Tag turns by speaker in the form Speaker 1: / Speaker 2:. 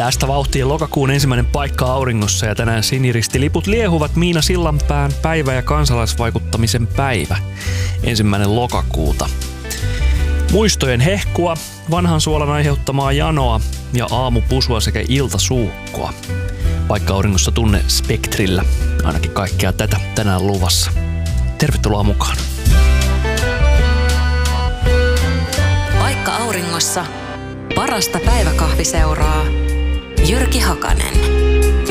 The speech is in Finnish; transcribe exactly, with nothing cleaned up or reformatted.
Speaker 1: Päästä vauhtiin lokakuun ensimmäinen paikka auringossa ja tänään siniristiliput liehuvat Miina Sillanpään päivä ja kansalaisvaikuttamisen päivä. Ensimmäinen lokakuuta. Muistojen hehkua, vanhan suolan aiheuttamaa janoa ja aamupusua sekä iltasuukkoa. Paikka auringossa tunne Spektrillä. Ainakin kaikkea tätä tänään luvassa. Tervetuloa mukaan.
Speaker 2: Paikka auringossa. Parasta päiväkahviseuraa. Jyrki Hakanen.